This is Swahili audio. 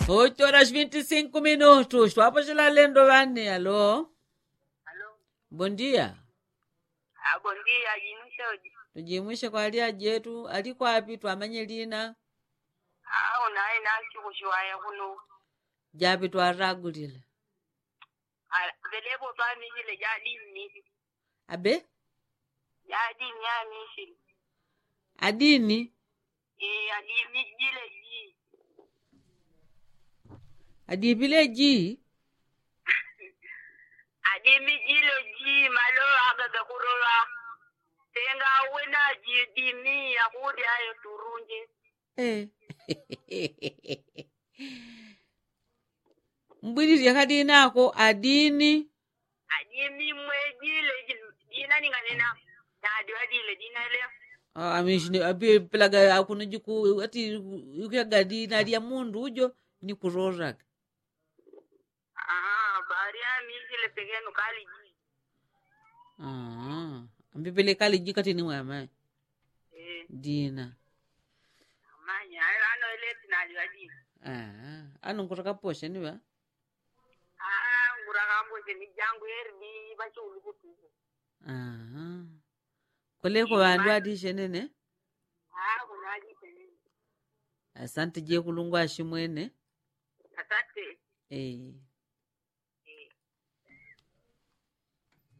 8 horas 25 minutos. Hapo chilalendo vani. Alô? Alô? Bom dia. Bom dia, Jimushoji. Tujimwishe kwa alia jetu. Aliko wapi tuamanye lina. Unaye nasi kushiwaya kuno. Japi tuaragulile. Velebo twani hile jadi ni. Abe? Jadi nyani hile. Adini? Adimi jile ji. Adibile ji? Adimi jile ji malo agaga kurola. Tenga wena jidimi ya kudi ayo turunje. Mbwiri yakadi nako adini? Adimi mwejile jina ninganena. Na adiwadile jina leo. Amishini api pelaga akunujiku ati yukiagadi na dia mundu ujo ni kurorak. Baria mishile pegenu kali ji. Ambipele kali jikati ni wama. Dina. Manya, ano eleti na aliwadi. Anu kutoka poshe ni wa? Nguraka mboje ni jangu erdi bacho ulukutu. Kule kwa wandu adishe nene? Kuna adishe nene. Asante je kulungwa shimwene. Asante.